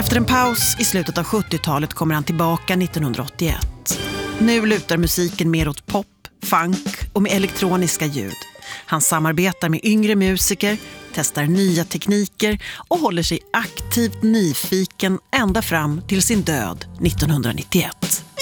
Efter en paus i slutet av 70-talet kommer han tillbaka 1981. Nu lutar musiken mer åt pop, funk och med elektroniska ljud. Han samarbetar med yngre musiker, testar nya tekniker och håller sig aktivt nyfiken ända fram till sin död 1991.